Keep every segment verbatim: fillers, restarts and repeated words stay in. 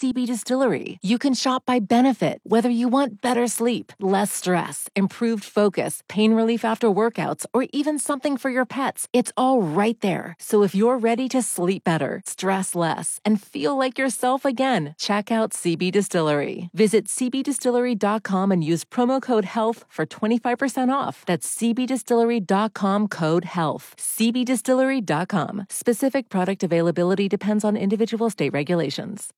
C B Distillery. You can shop by benefit, whether you want better sleep, less stress, improved focus, pain relief after workouts, or even something for your pets. It's all right there. So if you're ready to sleep better, stress less, and feel like yourself again, check out C B Distillery. Visit c b distillery dot com and use promo code HEALTH for twenty-five percent off. That's c b distillery dot com code HEALTH. c b distillery dot com. Specific product availability depends on individual state regulations.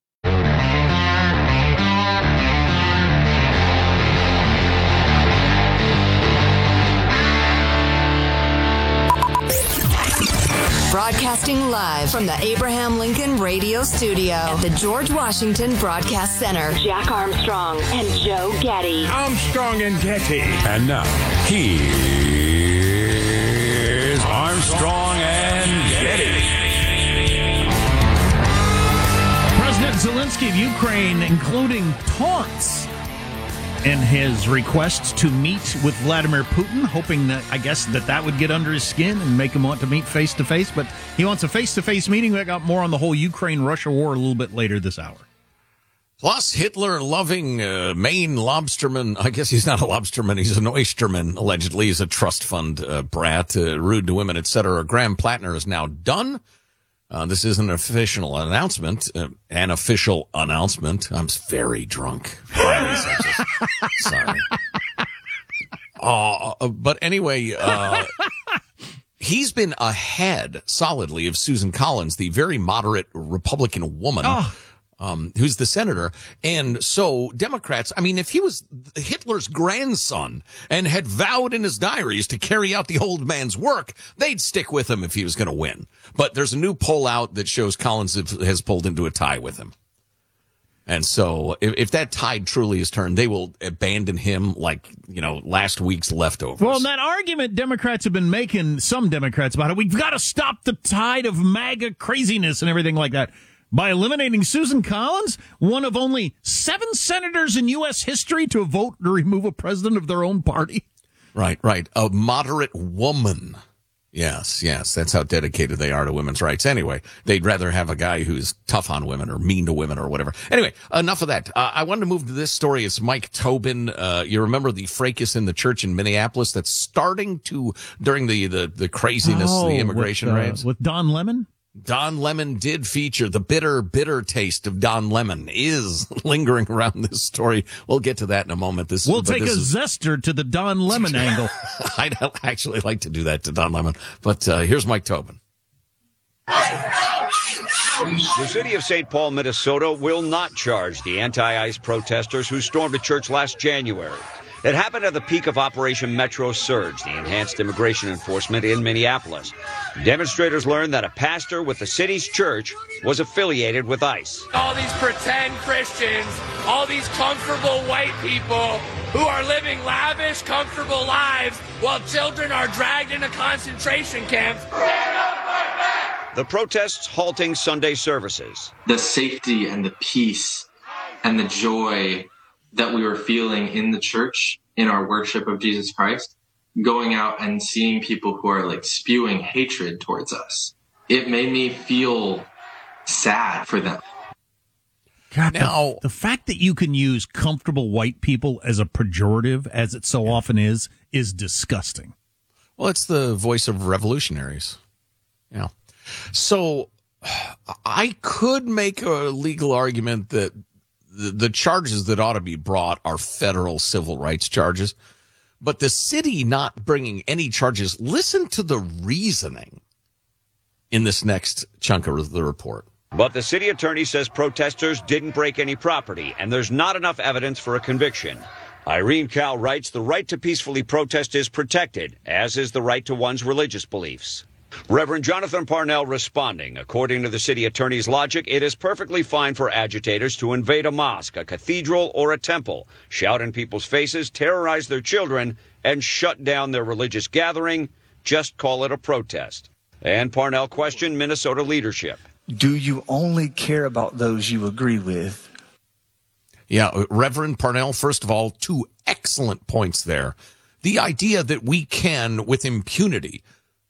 Broadcasting live from the Abraham Lincoln Radio Studio at the George Washington Broadcast Center. Jack Armstrong and Joe Getty. Armstrong and Getty. And now, here's Armstrong and Getty. President Zelensky of Ukraine, including taunts in his request to meet with Vladimir Putin, hoping that, I guess, that that would get under his skin and make him want to meet face-to-face. But he wants a face-to-face meeting. We got more on the whole Ukraine-Russia war a little bit later this hour. Plus, Hitler-loving uh, Maine lobsterman. I guess he's not a lobsterman. He's an oysterman, allegedly. He's a trust fund uh, brat, uh, rude to women, et cetera. Graham Plattner is now done. Uh, this is an official announcement, uh, an official announcement. I'm very drunk. Fridays, I just, sorry. Uh, but anyway, uh, he's been ahead solidly of Susan Collins, the very moderate Republican woman. Oh. Um, who's the senator. And so Democrats, I mean, if he was Hitler's grandson and had vowed in his diaries to carry out the old man's work, they'd stick with him if he was going to win. But there's a new poll out that shows Collins has pulled into a tie with him. And so if, if that tide truly is turned, they will abandon him like, you know, last week's leftovers. Well, that argument Democrats have been making, some Democrats, about it, we've got to stop the tide of MAGA craziness and everything like that. By eliminating Susan Collins, one of only seven senators in U S history to vote to remove a president of their own party. Right, right. A moderate woman. Yes, yes. That's how dedicated they are to women's rights. Anyway, they'd rather have a guy who's tough on women or mean to women or whatever. Anyway, enough of that. Uh, I wanted to move to this story. It's Mike Tobin. Uh, you remember the fracas in the church in Minneapolis that's starting to, during the, the, the craziness, oh, the immigration with, uh, raids? With Don Lemon? Don Lemon did feature. The bitter, bitter taste of Don Lemon is lingering around this story. We'll get to that in a moment. This We'll take this a is... zester to the Don Lemon angle. I'd actually like to do that to Don Lemon. But uh, here's Mike Tobin. The city of Saint Paul, Minnesota will not charge the anti-ICE protesters who stormed a church last January. It happened at the peak of Operation Metro Surge, the enhanced immigration enforcement in Minneapolis. Demonstrators learned that a pastor with the city's church was affiliated with ICE. All these pretend Christians, all these comfortable white people who are living lavish, comfortable lives while children are dragged into concentration camps. The protests halting Sunday services. The safety and the peace and the joy that we were feeling in the church, in our worship of Jesus Christ, going out and seeing people who are like spewing hatred towards us. It made me feel sad for them. God, now, the, the fact that you can use comfortable white people as a pejorative, as it so often is, is disgusting. Well, it's the voice of revolutionaries. Yeah. So I could make a legal argument that the, the charges that ought to be brought are federal civil rights charges, but the city not bringing any charges, listen to the reasoning in this next chunk of the report. But the city attorney says protesters didn't break any property, and there's not enough evidence for a conviction. Irene Cow writes the right to peacefully protest is protected, as is the right to one's religious beliefs. Reverend Jonathan Parnell responding, according to the city attorney's logic, it is perfectly fine for agitators to invade a mosque, a cathedral, or a temple, shout in people's faces, terrorize their children, and shut down their religious gathering. Just call it a protest. And Parnell questioned Minnesota leadership. Do you only care about those you agree with? Yeah, Reverend Parnell, first of all, two excellent points there. The idea that we can, with impunity,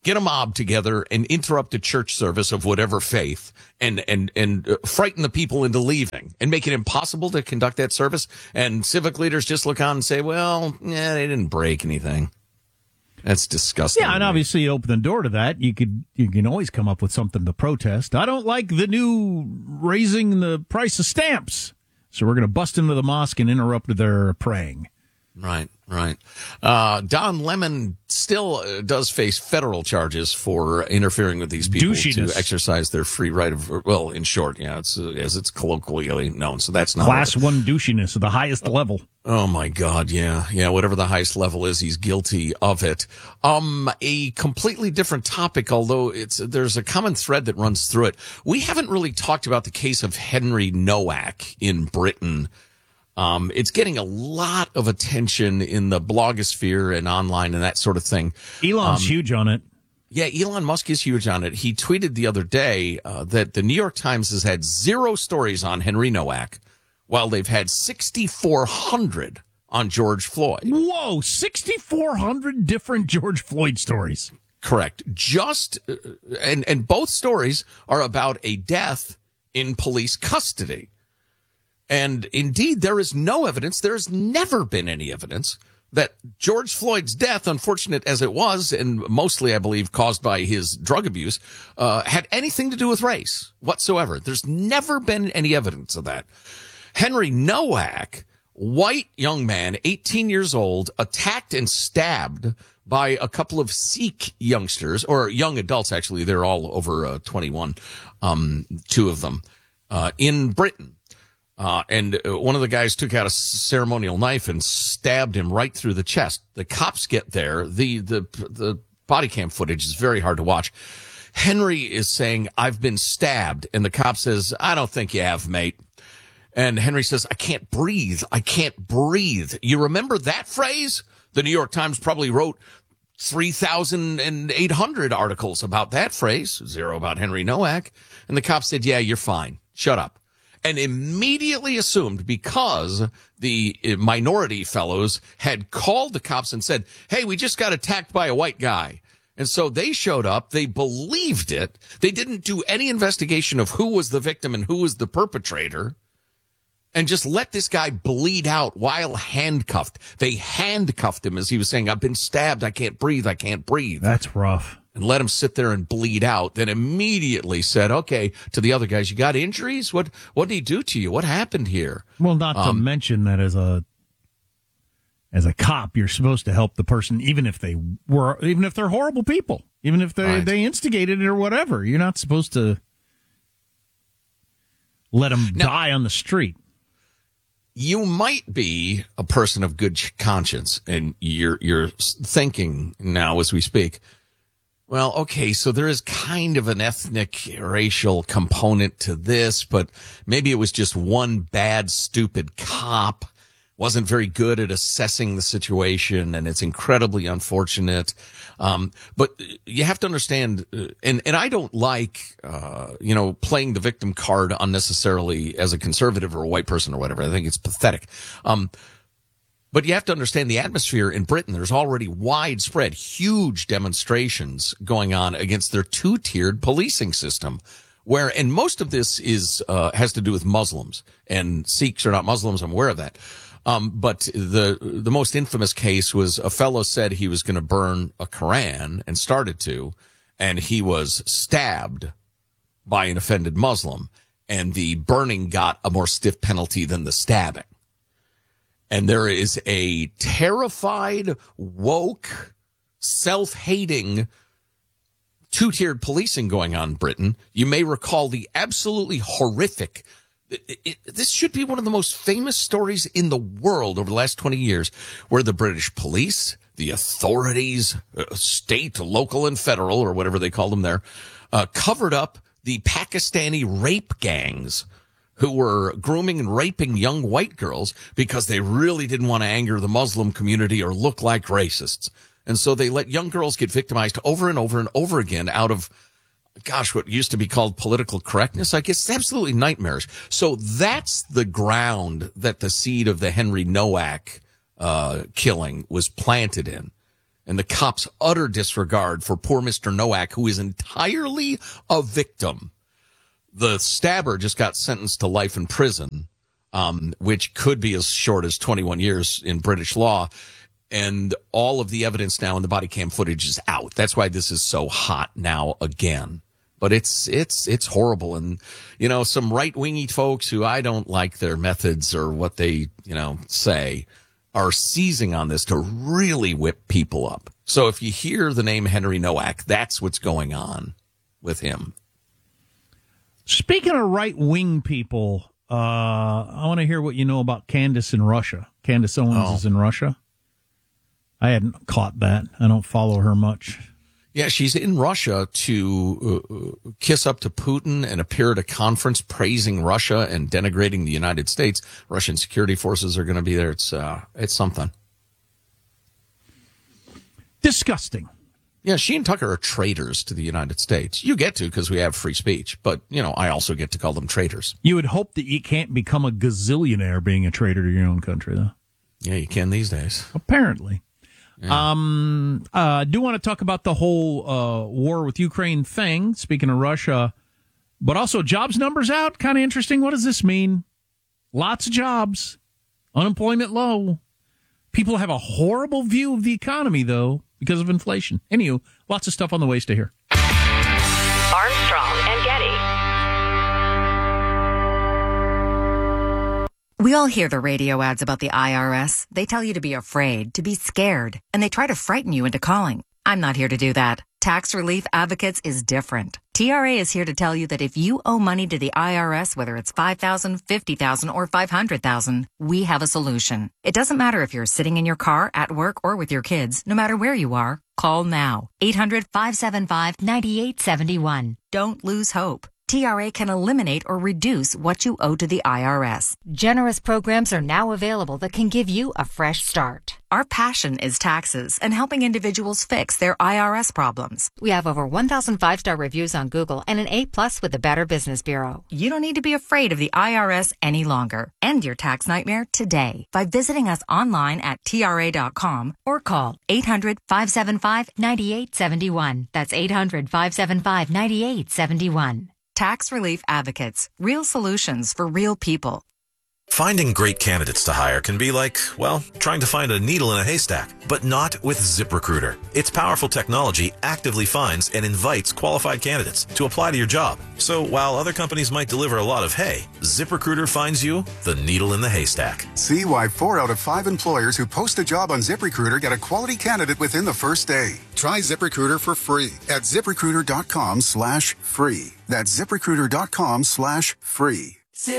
get a mob together and interrupt a church service of whatever faith and, and, and uh, frighten the people into leaving and make it impossible to conduct that service. And civic leaders just look on and say, well, yeah, they didn't break anything. That's disgusting. Yeah, and obviously you open the door to that. You could you can always come up with something to protest. I don't like the new raising the price of stamps. So we're going to bust into the mosque and interrupt their praying. Right, right. Uh, Don Lemon still uh, does face federal charges for interfering with these people Douchiness. to exercise their free right of, well, in short, yeah, it's uh, as it's colloquially known. So that's not Class one douchiness at the highest level. Oh my God, yeah, yeah. Whatever the highest level is, he's guilty of it. Um, a completely different topic, although it's there's a common thread that runs through it. We haven't really talked about the case of Henry Nowak in Britain. Um, it's getting a lot of attention in the blogosphere and online and that sort of thing. Elon's um, huge on it. Yeah, Elon Musk is huge on it. He tweeted the other day uh, that the New York Times has had zero stories on Henry Nowak, while they've had sixty-four hundred on George Floyd. Whoa, sixty-four hundred different George Floyd stories. Correct. Just, uh, and, and both stories are about a death in police custody. And indeed, there is no evidence, there has never been any evidence that George Floyd's death, unfortunate as it was, and mostly, I believe, caused by his drug abuse, uh, had anything to do with race whatsoever. There's never been any evidence of that. Henry Nowak, white young man, eighteen years old, attacked and stabbed by a couple of Sikh youngsters, or young adults, actually. They're all over uh, twenty-one, um, two of them, uh, in Britain. Uh, and one of the guys took out a ceremonial knife and stabbed him right through the chest. The cops get there. The, the, the body cam footage is very hard to watch. Henry is saying, I've been stabbed. And the cop says, I don't think you have, mate. And Henry says, I can't breathe. I can't breathe. You remember that phrase? The New York Times probably wrote three thousand eight hundred articles about that phrase. Zero about Henry Nowak. And the cop said, yeah, you're fine. Shut up. And immediately assumed, because the minority fellows had called the cops and said, hey, we just got attacked by a white guy. And so they showed up. They believed it. They didn't do any investigation of who was the victim and who was the perpetrator, and just let this guy bleed out while handcuffed. They handcuffed him as he was saying, I've been stabbed. I can't breathe. I can't breathe. That's rough. And let him sit there and bleed out. Then immediately said, okay, to the other guys, you got injuries? What what did he do to you? What happened here? Well, not to Um, mention that as a as a cop, you're supposed to help the person, even if they were, even if they're horrible people, even if they Right. they instigated it or whatever. You're not supposed to let them Now- die on the street. You might be a person of good conscience, and you're you're thinking now as we speak, well, okay, so there is kind of an ethnic, racial component to this, but maybe it was just one bad, stupid cop, wasn't very good at assessing the situation, and it's incredibly unfortunate. Um, but you have to understand, uh, and, and I don't like, uh, you know, playing the victim card unnecessarily as a conservative or a white person or whatever. I think it's pathetic. Um, But you have to understand the atmosphere in Britain. There's already widespread, huge demonstrations going on against their two-tiered policing system, where, and most of this is, uh, has to do with Muslims, and Sikhs are not Muslims. I'm aware of that. Um, but the, the most infamous case was a fellow said he was going to burn a Quran and started to, and he was stabbed by an offended Muslim, and the burning got a more stiff penalty than the stabbing. And there is a terrified, woke, self-hating, two-tiered policing going on in Britain. You may recall the absolutely horrific, it, it, this should be one of the most famous stories in the world over the last twenty years, where the British police, the authorities, uh, state, local, and federal, or whatever they call them there, uh, covered up the Pakistani rape gangs who were grooming and raping young white girls because they really didn't want to anger the Muslim community or look like racists. And so they let young girls get victimized over and over and over again out of, gosh, what used to be called political correctness. I guess it's absolutely nightmarish. So that's the ground that the seed of the Henry Nowak uh, killing was planted in. and the cops' utter disregard for poor Mister Nowak, who is entirely a victim. The stabber just got sentenced to life in prison, um, which could be as short as twenty-one years in British law. And all of the evidence now in the body cam footage is out. That's why this is so hot now again. But it's it's it's horrible. And, you know, some right-wingy folks who I don't like their methods or what they, you know, say are seizing on this to really whip people up. So if you hear the name Henry Nowak, that's what's going on with him. Speaking of right-wing people, uh, I want to hear what you know about Candace in Russia. Candace Owens oh. is in Russia. I hadn't caught that. I don't follow her much. Yeah, she's in Russia to uh, kiss up to Putin and appear at a conference praising Russia and denigrating the United States. Russian security forces are going to be there. It's uh, it's something. Disgusting. Yeah, she and Tucker are traitors to the United States. You get to because we have free speech, but, you know, I also get to call them traitors. You would hope that you can't become a gazillionaire being a traitor to your own country, though. Yeah, you can these days. Apparently. Yeah. Um, I uh, do want to talk about the whole uh, war with Ukraine thing, speaking of Russia, but also jobs numbers out. Kind of interesting. What does this mean? Lots of jobs. Unemployment low. People have a horrible view of the economy, though, because of inflation. Anywho, lots of stuff on the way. Stay here. Armstrong and Getty. We all hear the radio ads about the I R S. They tell you to be afraid, to be scared, and they try to frighten you into calling. I'm not here to do that. Tax Relief Advocates is different. T R A is here to tell you that if you owe money to the I R S, whether it's five thousand dollars, fifty thousand dollars, or five hundred thousand dollars, we have a solution. It doesn't matter if you're sitting in your car, at work, or with your kids. No matter where you are, call now. eight hundred, five seven five, nine eight seven one. Don't lose hope. T R A can eliminate or reduce what you owe to the I R S. Generous programs are now available that can give you a fresh start. Our passion is taxes and helping individuals fix their I R S problems. We have over one thousand five-star reviews on Google and an A plus with the Better Business Bureau. You don't need to be afraid of the I R S any longer. End your tax nightmare today by visiting us online at T R A dot com or call eight hundred, five seven five, nine eight seven one. That's eight hundred, five seven five, nine eight seven one. Tax Relief Advocates. Real solutions for real people. Finding great candidates to hire can be like, well, trying to find a needle in a haystack, but not with ZipRecruiter. Its powerful technology actively finds and invites qualified candidates to apply to your job. So while other companies might deliver a lot of hay, ZipRecruiter finds you the needle in the haystack. See why four out of five employers who post a job on ZipRecruiter get a quality candidate within the first day. Try ZipRecruiter for free at ZipRecruiter.com slash free. That's ZipRecruiter.com slash free.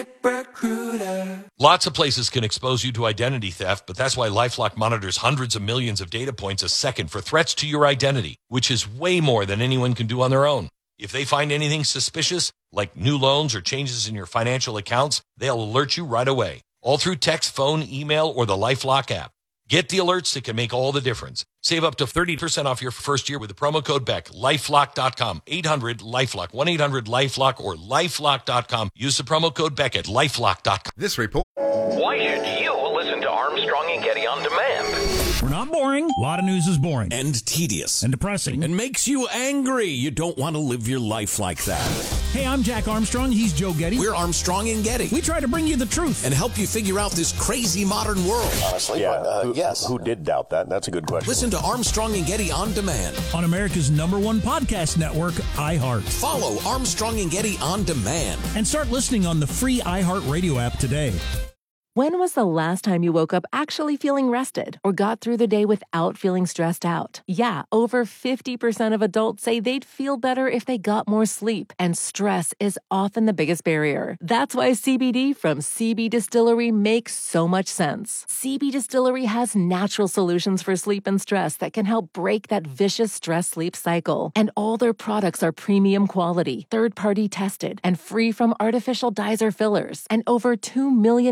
ZipRecruiter. Lots of places can expose you to identity theft, but that's why LifeLock monitors hundreds of millions of data points a second for threats to your identity, which is way more than anyone can do on their own. If they find anything suspicious, like new loans or changes in your financial accounts, they'll alert you right away, all through text, phone, email, or the LifeLock app. Get the alerts that can make all the difference. Save up to thirty percent off your first year with the promo code Beck. LifeLock dot com. eight hundred LifeLock. one eight hundred LifeLock or LifeLock dot com. Use the promo code Beck at LifeLock dot com. This report. Why should you listen to Armstrong and Getty on demand? We're not boring. A lot of news is boring. And tedious. And depressing. And makes you angry. You don't want to live your life like that. Hey, I'm Jack Armstrong. He's Joe Getty. We're Armstrong and Getty. We try to bring you the truth. And help you figure out this crazy modern world. Honestly, yeah, but, uh, who, yes. Who did doubt that? That's a good question. Listen to Armstrong and Getty on demand. On America's number one podcast network, iHeart. Follow Armstrong and Getty on demand. And start listening on the free iHeart Radio app today. When was the last time you woke up actually feeling rested or got through the day without feeling stressed out? Yeah, over fifty percent of adults say they'd feel better if they got more sleep, and stress is often the biggest barrier. That's why C B D from C B Distillery makes so much sense. C B Distillery has natural solutions for sleep and stress that can help break that vicious stress-sleep cycle. And all their products are premium quality, third-party tested, and free from artificial dyes or fillers. And over two million customers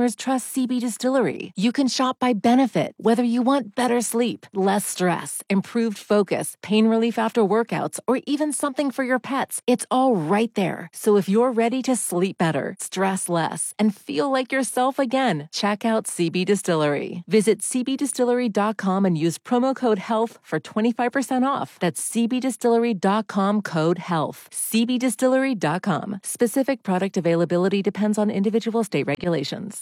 customers trust C B Distillery. You can shop by benefit, whether you want better sleep, less stress, improved focus, pain relief after workouts, or even something for your pets. It's all right there. So if you're ready to sleep better, stress less, and feel like yourself again, check out C B Distillery. Visit c b distillery dot com and use promo code HEALTH for twenty-five percent off. That's c b distillery dot com code HEALTH. c b distillery dot com. Specific product availability depends on individual state regulations.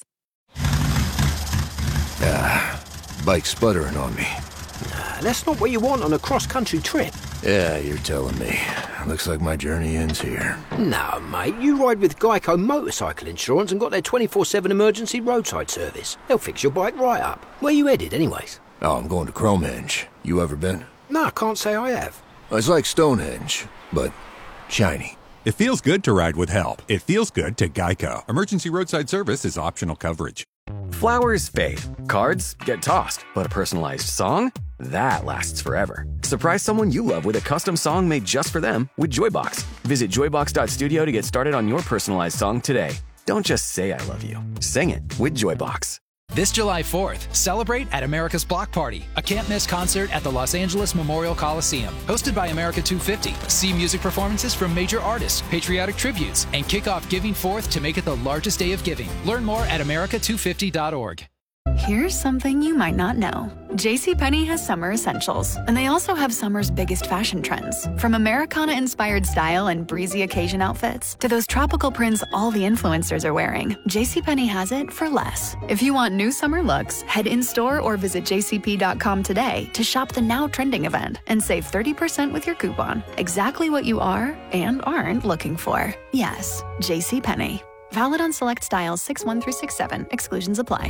Ah, bike's sputtering on me. Nah, that's not what you want on a cross-country trip. Yeah, you're telling me. Looks like my journey ends here. No, mate, you ride with Geico Motorcycle Insurance and got their twenty-four seven emergency roadside service. They'll fix your bike right up. Where you headed, anyways? Oh, I'm going to Cromenge. You ever been? No, I can't say I have. It's like Stonehenge, but shiny. It feels good to ride with help. It feels good to Geico. Emergency roadside service is optional coverage. Flowers fade. Cards get tossed. But a personalized song? That lasts forever. Surprise someone you love with a custom song made just for them with Joybox. Visit joybox dot studio to get started on your personalized song today. Don't just say I love you. Sing it with Joybox. This July fourth, celebrate at America's Block Party, a can't-miss concert at the Los Angeles Memorial Coliseum. Hosted by America two fifty. See music performances from major artists, patriotic tributes, and kick off Giving Forth to make it the largest day of giving. Learn more at america two fifty dot org. Here's something you might not know. JCPenney has summer essentials, and they also have summer's biggest fashion trends. From Americana-inspired style and breezy occasion outfits to those tropical prints all the influencers are wearing, JCPenney has it for less. If you want new summer looks, head in-store or visit j c p dot com today to shop the now trending event and save thirty percent with your coupon. Exactly what you are and aren't looking for. Yes, JCPenney. Valid on select styles six one through six seven. Exclusions apply.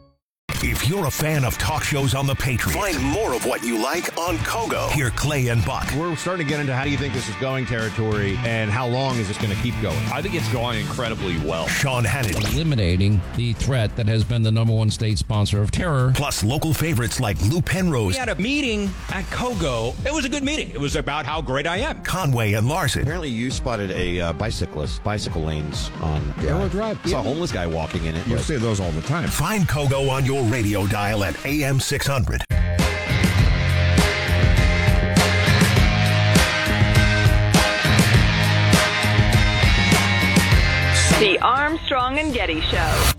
If you're a fan of talk shows on the Patriot, find more of what you like on Kogo. Hear Clay and Buck. We're starting to get into how do you think this is going territory and how long is this going to keep going? I think it's going incredibly well. Sean Hannity. Eliminating the threat that has been the number one state sponsor of terror. Plus local favorites like Lou Penrose. We had a meeting at Kogo. It was a good meeting. It was about how great I am. Conway and Larson. Apparently you spotted a uh, bicyclist, bicycle lanes on Arrow Drive. I saw a homeless guy walking in it. You see those all the time. Find Kogo on your radio dial at A M six hundred. The Armstrong and Getty Show.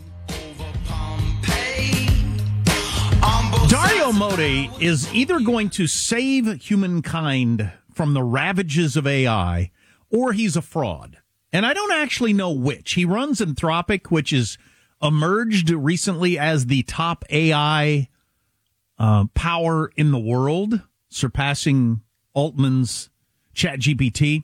Dario Modi is either going to save humankind from the ravages of A I or he's a fraud. And I don't actually know which. He runs Anthropic, which is emerged recently as the top A I uh, power in the world, surpassing Altman's ChatGPT.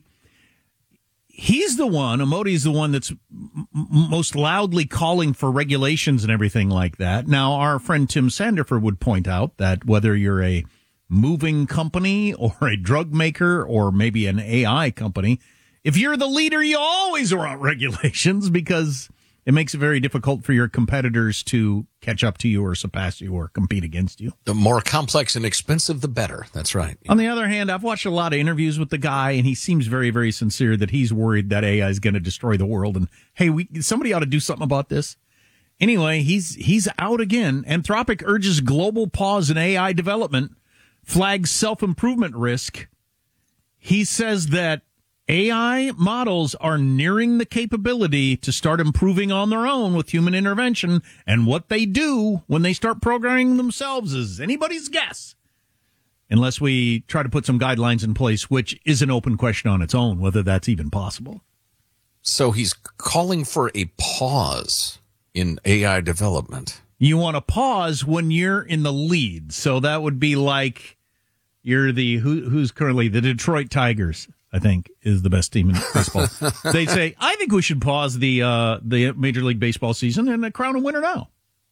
He's the one, Modi's the one that's m- most loudly calling for regulations and everything like that. Now, our friend Tim Sandifer would point out that whether you're a moving company or a drug maker or maybe an A I company, if you're the leader, you always want regulations because it makes it very difficult for your competitors to catch up to you or surpass you or compete against you. The more complex and expensive, the better. That's right. On the other hand, I've watched a lot of interviews with the guy, and he seems very, very sincere that he's worried that A I is going to destroy the world. And, hey, we somebody ought to do something about this. Anyway, he's he's out again. Anthropic urges global pause in A I development, flags self-improvement risk. He says that A I models are nearing the capability to start improving on their own with human intervention, and what they do when they start programming themselves is anybody's guess. Unless we try to put some guidelines in place, which is an open question on its own, whether that's even possible. So he's calling for a pause in A I development. You want to pause when you're in the lead. So that would be like you're the, who, who's currently the Detroit Tigers. I think, is the best team in baseball. They say, I think we should pause the uh, the Major League Baseball season and crown a winner now.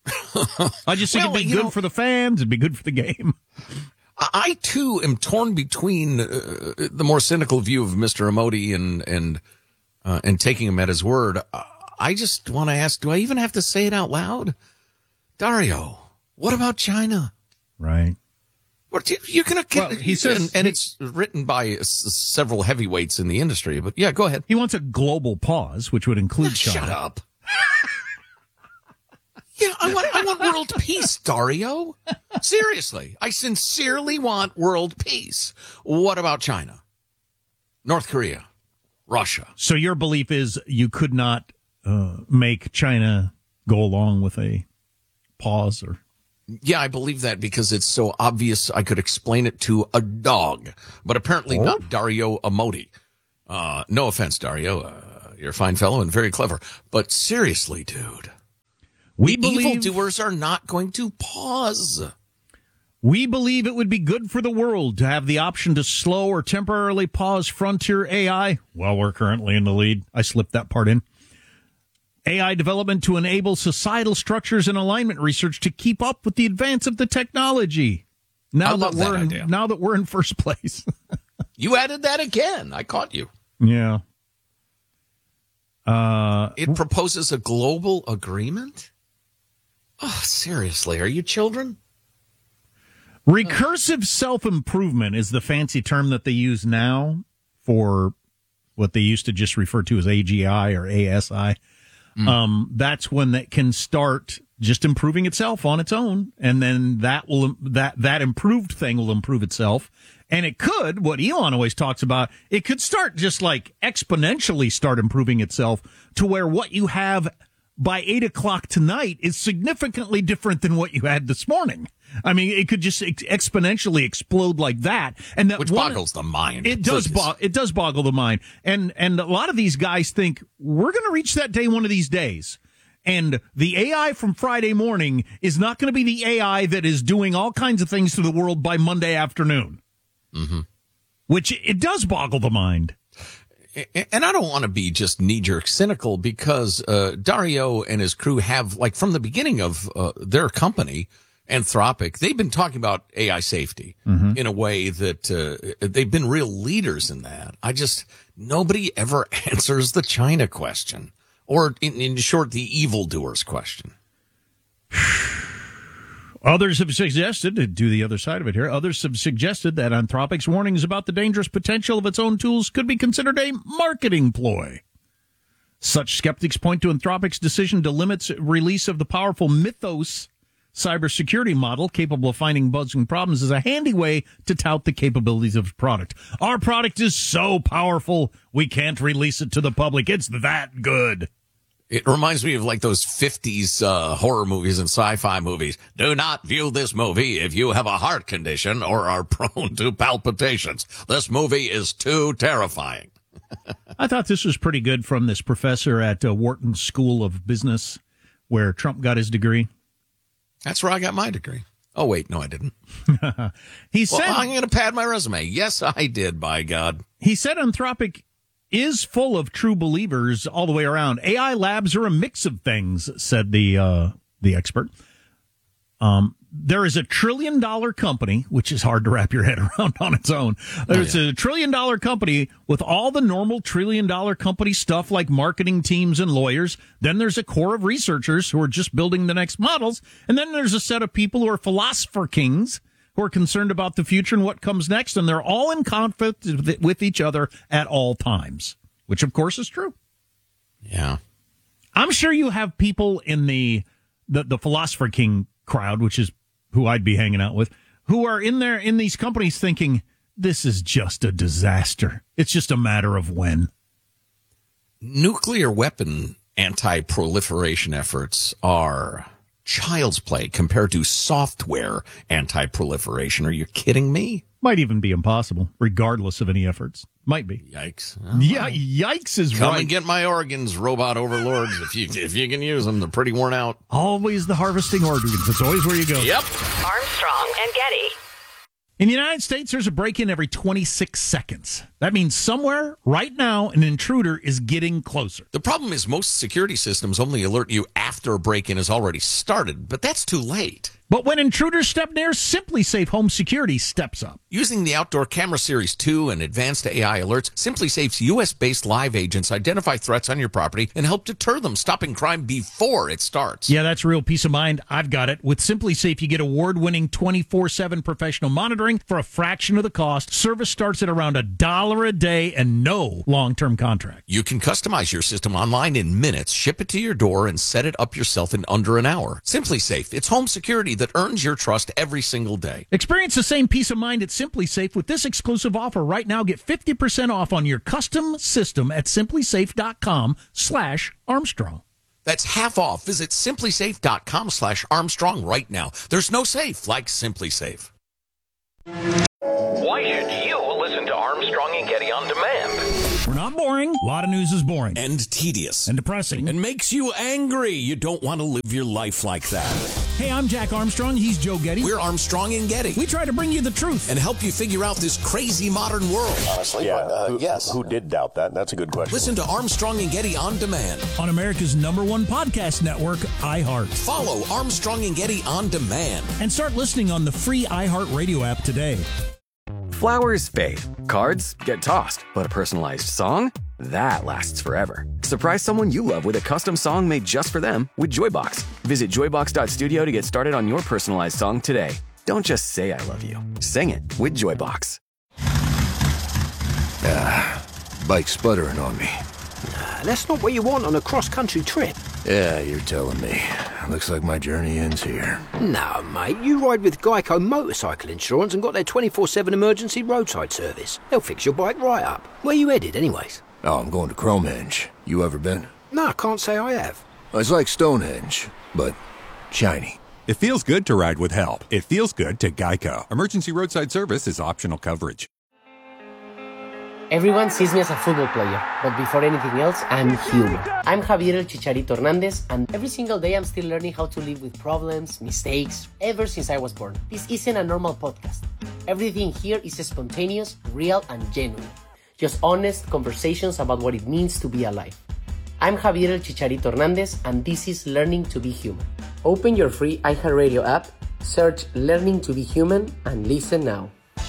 I just think well, it'd be good know, for the fans. It'd be good for the game. I, too, am torn between uh, the more cynical view of Mister Modi and and uh, and taking him at his word. I just want to ask, do I even have to say it out loud? Dario, what about China? Right. What, you're gonna get, well, he says, and, and it's written by s- several heavyweights in the industry. But yeah, go ahead. He wants a global pause, which would include China. Shut up. I want, I want world peace, Dario. Seriously, I sincerely want world peace. What about China, North Korea, Russia? So your belief is you could not uh, make China go along with a pause, or? Yeah, I believe that because it's so obvious I could explain it to a dog, but apparently oh. not Dario Amodi. Uh, no offense, Dario. Uh, you're a fine fellow and very clever. But seriously, dude, we the believe evildoers are not going to pause. We believe it would be good for the world to have the option to slow or temporarily pause frontier A I. Well, we're currently in the lead. I slipped that part in. A I development to enable societal structures and alignment research to keep up with the advance of the technology. Now I love that we're that in, idea. now that we're in first place. You added that again. I caught you. Yeah. Uh, it proposes a global agreement? Oh, seriously, are you children? Recursive self-improvement is the fancy term that they use now for what they used to just refer to as A G I or A S I. Mm. Um, that's when it can start just improving itself on its own, and then that will that that improved thing will improve itself. And it could, what Elon always talks about, it could start just like exponentially start improving itself to where what you have by eight o'clock tonight is significantly different than what you had this morning. I mean, it could just ex- exponentially explode like that, and that which one, boggles the mind. It does. Bo- it does boggle the mind, and and a lot of these guys think we're going to reach that day one of these days, and the A I from Friday morning is not going to be the A I that is doing all kinds of things to the world by Monday afternoon. Mm-hmm. Which it does boggle the mind. And I don't want to be just knee-jerk cynical because uh, Dario and his crew have, like, from the beginning of uh, their company, Anthropic, they've been talking about A I safety mm-hmm. in a way that uh, they've been real leaders in that. I just, nobody ever answers the China question, or in, in short, the evildoers question. Others have suggested, to do the other side of it here, others have suggested that Anthropic's warnings about the dangerous potential of its own tools could be considered a marketing ploy. Such skeptics point to Anthropic's decision to limit release of the powerful Mythos cybersecurity model capable of finding bugs and problems as a handy way to tout the capabilities of its product. Our product is so powerful, we can't release it to the public. It's that good. It reminds me of like those fifties uh, horror movies and sci-fi movies. Do not view this movie if you have a heart condition or are prone to palpitations. This movie is too terrifying. I thought this was pretty good from this professor at uh, Wharton School of Business where Trump got his degree. That's where I got my degree. Oh, wait, no, I didn't. he well, said, I'm going to pad my resume. Yes, I did, by God. He said Anthropic is full of true believers all the way around. A I labs are a mix of things, said the uh, the expert. Um, there is a trillion dollar company, which is hard to wrap your head around on its own. There's oh, yeah. a trillion dollar company with all the normal trillion dollar company stuff like marketing teams and lawyers. Then there's a core of researchers who are just building the next models. And then there's a set of people who are philosopher kings who are concerned about the future and what comes next, and they're all in conflict with each other at all times, which, of course, is true. Yeah. I'm sure you have people in the, the, the philosopher king crowd, which is who I'd be hanging out with, who are in there in these companies thinking, this is just a disaster. It's just a matter of when. Nuclear weapon anti-proliferation efforts are child's play compared to software anti-proliferation. Are you kidding me? Might even be impossible, regardless of any efforts. Might be. Yikes. Oh, yeah, yikes is Come right. and get my organs, robot overlords. if you if you can use them, they're pretty worn out. Always the harvesting organs. That's always where you go. Yep. Armstrong and Getty. In the United States, there's a break-in every twenty-six seconds. That means somewhere, right now, an intruder is getting closer. The problem is most security systems only alert you after a break-in has already started, but that's too late. But when intruders step near, SimpliSafe Home Security steps up. Using the Outdoor Camera Series two and advanced A I alerts, SimpliSafe's U S-based live agents identify threats on your property and help deter them, stopping crime before it starts. Yeah, that's real peace of mind. I've got it. With SimpliSafe, you get award-winning twenty-four seven professional monitoring for a fraction of the cost. Service starts at around a dollar a day and no long-term contract. You can customize your system online in minutes, ship it to your door, and set it up yourself in under an hour. SimpliSafe, it's home security that earns your trust every single day. Experience the same peace of mind at SimpliSafe with this exclusive offer right now. Get fifty percent off on your custom system at simplisafe.com slash Armstrong. That's half off. Visit simplisafe.com slash Armstrong right now. There's no safe like SimpliSafe. Why should you listen to Armstrong and Getty on demand? We're not boring. A lot of news is boring. And tedious. And depressing. And makes you angry. You don't want to live your life like that. Hey, I'm Jack Armstrong. He's Joe Getty. We're Armstrong and Getty. We try to bring you the truth. And help you figure out this crazy modern world. Honestly, yeah, uh, who, yes. Who did doubt that? That's a good question. Listen to Armstrong and Getty on demand. On America's number one podcast network, iHeart. Follow Armstrong and Getty on demand. And start listening on the free iHeart Radio app today. Flowers fade. Cards get tossed. But a personalized song? That lasts forever. Surprise someone you love with a custom song made just for them with Joybox. Visit joybox dot studio to get started on your personalized song today. Don't just say I love you. Sing it with Joybox. Ah, bike sputtering on me. Nah, that's not what you want on a cross-country trip. Yeah, you're telling me. Looks like my journey ends here. No, mate, you ride with Geico Motorcycle Insurance and got their twenty-four seven emergency roadside service. They'll fix your bike right up. Where you headed, anyways? Oh, I'm going to Cromehenge. You ever been? No, I can't say I have. It's like Stonehenge, but shiny. It feels good to ride with help. It feels good to Geico. Emergency roadside service is optional coverage. Everyone sees me as a football player, but before anything else, I'm human. I'm Javier El Chicharito Hernandez, and every single day I'm still learning how to live with problems, mistakes, ever since I was born. This isn't a normal podcast. Everything here is spontaneous, real, and genuine. Just honest conversations about what it means to be alive. I'm Javier El Chicharito Hernandez, and this is Learning to be Human. Open your free iHeartRadio app, search Learning to be Human, and listen now.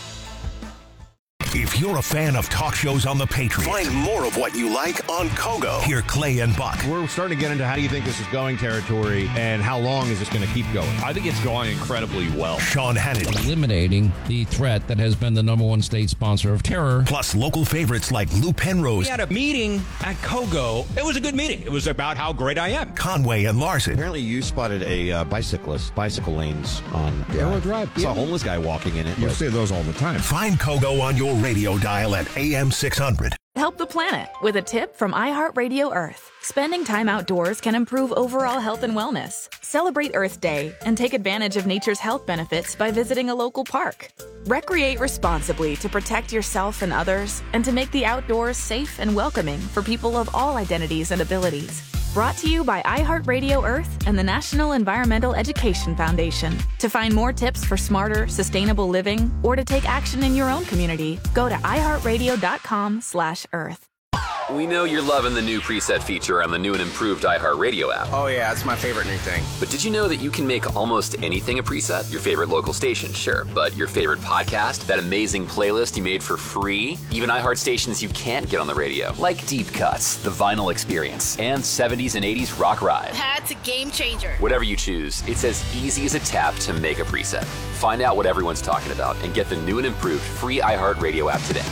If you're a fan of talk shows on the Patriot, find more of what you like on Kogo. Hear Clay and Buck. We're starting to get into how do you think this is going territory and how long is this going to keep going? I think it's going incredibly well. Sean Hannity. Eliminating the threat that has been the number one state sponsor of terror. Plus local favorites like Lou Penrose. We had a meeting at Kogo. It was a good meeting. It was about how great I am. Conway and Larson. Apparently you spotted a uh, bicyclist, bicycle lanes on Arrow Drive. Saw a homeless guy walking in it. You see those all the time. Find Kogo on your radio dial at A M six hundred. Help the planet with a tip from iHeartRadio Earth. Spending time outdoors can improve overall health and wellness. Celebrate Earth Day and take advantage of nature's health benefits by visiting a local park. Recreate responsibly to protect yourself and others and to make the outdoors safe and welcoming for people of all identities and abilities. Brought to you by iHeartRadio Earth and the National Environmental Education Foundation. To find more tips for smarter, sustainable living or to take action in your own community, go to iHeartRadio.com slash Earth. We know you're loving the new preset feature on the new and improved iHeartRadio app. Oh yeah, it's my favorite new thing. But did you know that you can make almost anything a preset? Your favorite local station, sure. But your favorite podcast, that amazing playlist you made for free, even iHeart stations you can't get on the radio, like Deep Cuts, The Vinyl Experience, and seventies and eighties Rock Ride. That's a game changer. Whatever you choose, it's as easy as a tap to make a preset. Find out what everyone's talking about and get the new and improved free iHeartRadio app today.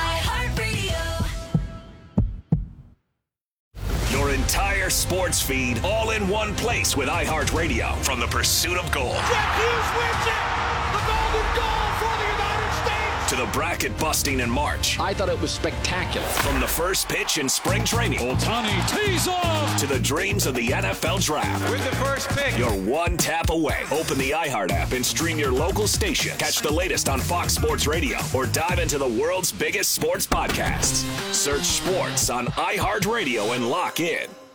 Your entire sports feed all in one place with iHeartRadio from the pursuit of gold. Jack Hughes wins it! The golden goal for the United States! To the bracket busting in March. I thought it was spectacular. From the first pitch in spring training. Ohtani tees off! To the dreams of the N F L draft. With the first pick. You're one tap away. Open the iHeart app and stream your local station. Catch the latest on Fox Sports Radio or dive into the world's biggest sports podcasts. Search sports on iHeartRadio and lock in.